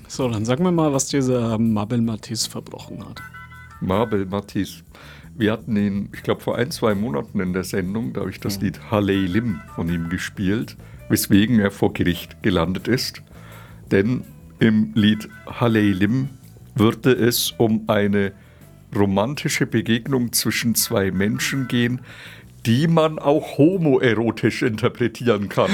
So, dann sag mir mal, was dieser Mabel Matisse verbrochen hat. Mabel Matisse. Wir hatten ihn, ich glaube, vor 1-2 Monaten in der Sendung, da habe ich das Lied Halley Lim von ihm gespielt, weswegen er vor Gericht gelandet ist. Denn im Lied Halley Lim würde es um eine romantische Begegnung zwischen zwei Menschen gehen, die man auch homoerotisch interpretieren kann.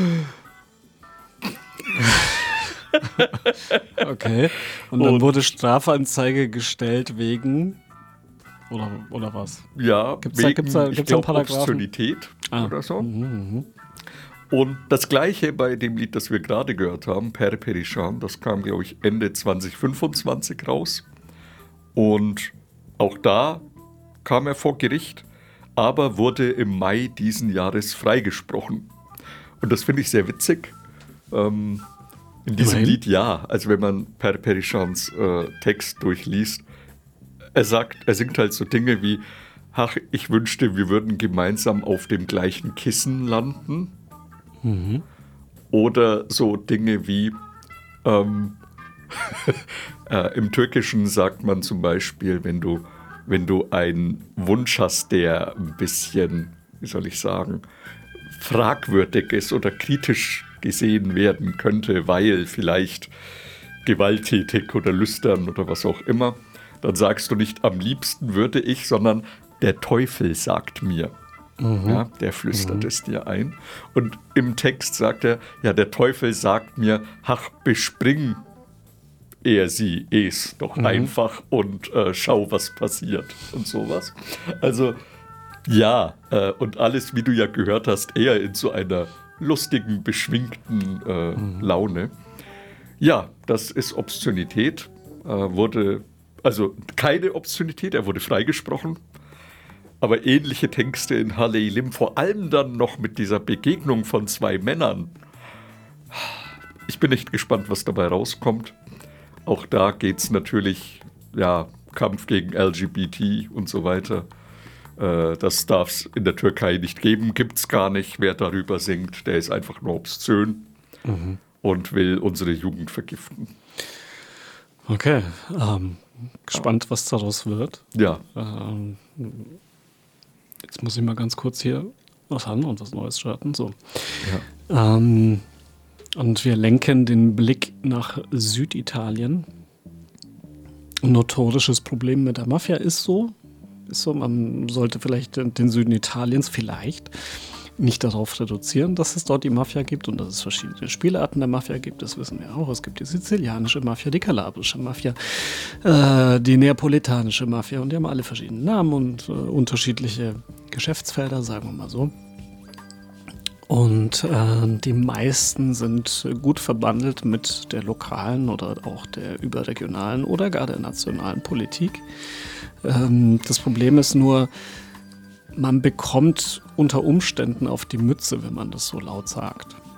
Okay. Und dann wurde Strafanzeige gestellt wegen... Oder was? Ja, Gibt's wegen, da ich glaube, Paragraphen? Obszönität oder so. Und das Gleiche bei dem Lied, das wir gerade gehört haben, Père Périchon, das kam, glaube ich, Ende 2025 raus. Und auch da kam er vor Gericht, aber wurde im Mai diesen Jahres freigesprochen. Und das finde ich sehr witzig. In diesem Immerhin. Lied, ja, also wenn man Père Périchons Text durchliest, er singt halt so Dinge wie, ach, ich wünschte, wir würden gemeinsam auf dem gleichen Kissen landen. Oder so Dinge wie, im Türkischen sagt man zum Beispiel, wenn du einen Wunsch hast, der ein bisschen, wie soll ich sagen, fragwürdig ist oder kritisch gesehen werden könnte, weil vielleicht gewalttätig oder lüstern oder was auch immer, dann sagst du nicht, am liebsten würde ich, sondern der Teufel sagt mir. Ja, der flüstert es dir ein. Und im Text sagt er, ja, der Teufel sagt mir, ach, bespring es doch einfach und schau, was passiert und sowas. Also, ja, und alles, wie du ja gehört hast, eher in so einer lustigen, beschwingten Laune. Ja, das ist Obszönität. Also keine Obszönität, er wurde freigesprochen. Aber ähnliche Texte in Halley Lim, vor allem dann noch mit dieser Begegnung von zwei Männern. Ich bin echt gespannt, was dabei rauskommt. Auch da geht es natürlich, ja, Kampf gegen LGBT und so weiter. Das darf es in der Türkei nicht geben, gibt es gar nicht. Wer darüber singt, der ist einfach nur obszön und will unsere Jugend vergiften. Okay. Gespannt, was daraus wird. Ja. Jetzt muss ich mal ganz kurz hier was haben und was Neues starten. So. Ja. Und wir lenken den Blick nach Süditalien. Ein notorisches Problem mit der Mafia ist so, man sollte vielleicht den Süden Italiens nicht darauf reduzieren, dass es dort die Mafia gibt und dass es verschiedene Spielarten der Mafia gibt, das wissen wir auch. Es gibt die sizilianische Mafia, die kalabrische Mafia, die neapolitanische Mafia und die haben alle verschiedene Namen und unterschiedliche Geschäftsfelder, sagen wir mal so. Und die meisten sind gut verbandelt mit der lokalen oder auch der überregionalen oder gar der nationalen Politik. Das Problem ist nur, man bekommt unter Umständen auf die Mütze, wenn man das so laut sagt.